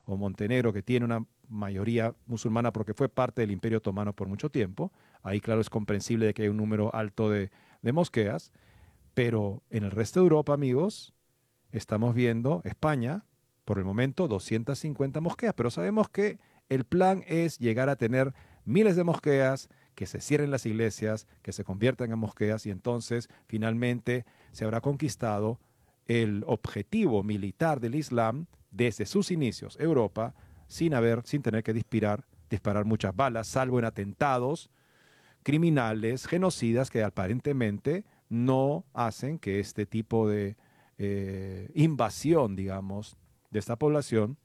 o Montenegro, que tiene una mayoría musulmana porque fue parte del Imperio Otomano por mucho tiempo. Ahí, claro, es comprensible de que hay un número alto de mosqueas, pero en el resto de Europa, amigos, estamos viendo España, por el momento, 250 mosqueas, pero sabemos que el plan es llegar a tener miles de mosqueas, que se cierren las iglesias, que se conviertan en mosqueas y entonces finalmente se habrá conquistado el objetivo militar del Islam desde sus inicios, Europa, sin tener que disparar muchas balas, salvo en atentados criminales, genocidas, que aparentemente no hacen que este tipo de invasión, digamos, de esta población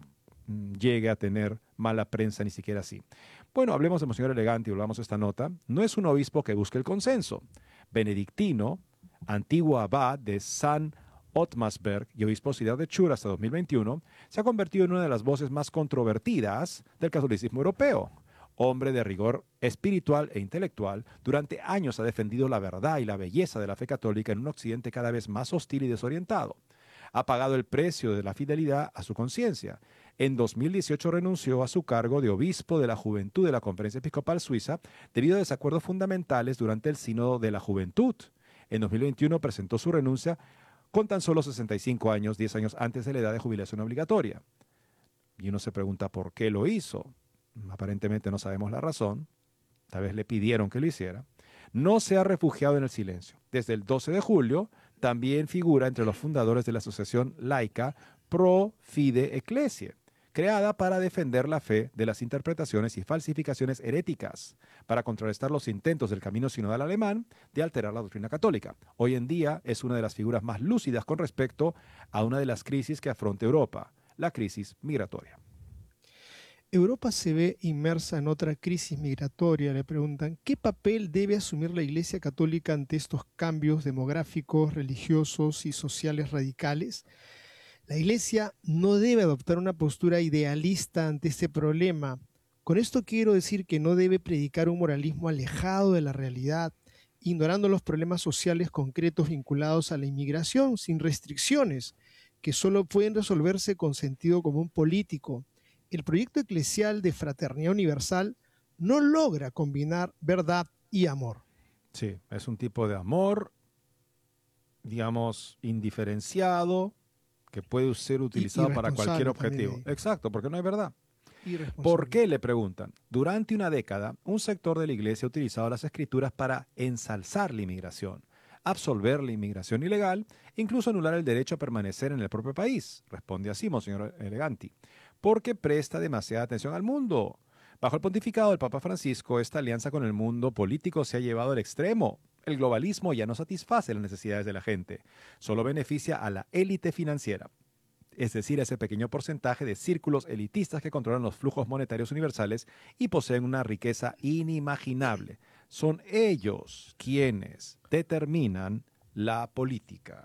llegue a tener mala prensa, ni siquiera así. Bueno, hablemos de Monseñor Elegante y volvamos a esta nota. No es un obispo que busque el consenso. Benedictino, antiguo abad de San Ottmarsberg y obisposidad de Chur hasta 2021, se ha convertido en una de las voces más controvertidas del catolicismo europeo. Hombre de rigor espiritual e intelectual, durante años ha defendido la verdad y la belleza de la fe católica en un occidente cada vez más hostil y desorientado. Ha pagado el precio de la fidelidad a su conciencia. En 2018 renunció a su cargo de obispo de la juventud de la Conferencia Episcopal Suiza debido a desacuerdos fundamentales durante el Sínodo de la Juventud. En 2021 presentó su renuncia con tan solo 65 años, 10 años antes de la edad de jubilación obligatoria. Y uno se pregunta por qué lo hizo. Aparentemente no sabemos la razón. Tal vez le pidieron que lo hiciera. No se ha refugiado en el silencio. Desde el 12 de julio también figura entre los fundadores de la asociación laica Pro Fide Ecclesiae, creada para defender la fe de las interpretaciones y falsificaciones heréticas, para contrarrestar los intentos del camino sinodal alemán de alterar la doctrina católica. Hoy en día es una de las figuras más lúcidas con respecto a una de las crisis que afronta Europa, la crisis migratoria. Europa se ve inmersa en otra crisis migratoria. Le preguntan, ¿qué papel debe asumir la Iglesia Católica ante estos cambios demográficos, religiosos y sociales radicales? La Iglesia no debe adoptar una postura idealista ante este problema. Con esto quiero decir que no debe predicar un moralismo alejado de la realidad, ignorando los problemas sociales concretos vinculados a la inmigración, sin restricciones, que solo pueden resolverse con sentido común político. El proyecto eclesial de fraternidad universal no logra combinar verdad y amor. Sí, es un tipo de amor, digamos, indiferenciado, que puede ser utilizado para cualquier objetivo. Exacto, porque no hay verdad. ¿Por qué? Le preguntan. Durante una década, un sector de la iglesia ha utilizado las escrituras para ensalzar la inmigración, absolver la inmigración ilegal, incluso anular el derecho a permanecer en el propio país. Responde así, Monseñor Eleganti. Porque presta demasiada atención al mundo. Bajo el pontificado del Papa Francisco, esta alianza con el mundo político se ha llevado al extremo. El globalismo ya no satisface las necesidades de la gente, solo beneficia a la élite financiera, es decir, a ese pequeño porcentaje de círculos elitistas que controlan los flujos monetarios universales y poseen una riqueza inimaginable. Son ellos quienes determinan la política.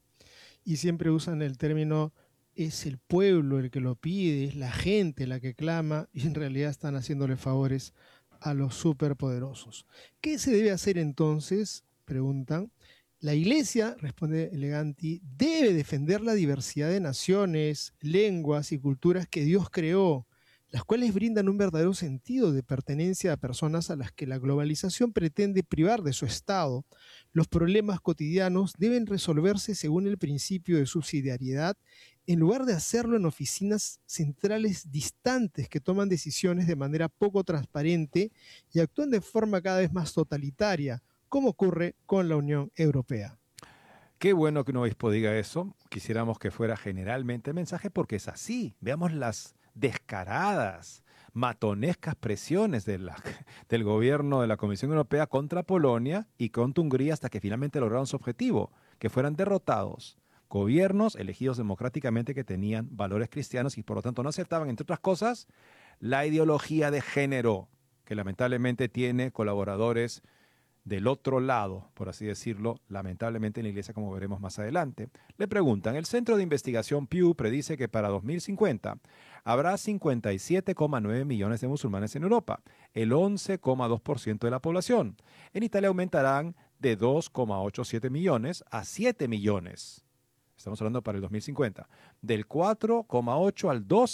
Y siempre usan el término es el pueblo el que lo pide, es la gente la que clama, y en realidad están haciéndole favores a los superpoderosos. ¿Qué se debe hacer entonces? Preguntan. La Iglesia, responde Eleganti, debe defender la diversidad de naciones, lenguas y culturas que Dios creó, las cuales brindan un verdadero sentido de pertenencia a personas a las que la globalización pretende privar de su estado. Los problemas cotidianos deben resolverse según el principio de subsidiariedad, en lugar de hacerlo en oficinas centrales distantes que toman decisiones de manera poco transparente y actúan de forma cada vez más totalitaria, como ocurre con la Unión Europea. Qué bueno que un obispo diga eso. Quisiéramos que fuera generalmente el mensaje porque es así. Veamos las descaradas, matonescas presiones del gobierno de la Comisión Europea contra Polonia y contra Hungría hasta que finalmente lograron su objetivo, que fueran derrotados gobiernos elegidos democráticamente que tenían valores cristianos y por lo tanto no aceptaban, entre otras cosas, la ideología de género, que lamentablemente tiene colaboradores del otro lado, por así decirlo, lamentablemente en la iglesia, como veremos más adelante. Le preguntan, el Centro de Investigación Pew predice que para 2050 habrá 57,9 millones de musulmanes en Europa, el 11,2% de la población. En Italia aumentarán de 2,87 millones a 7 millones. Estamos hablando para el 2050. Del 4,8 al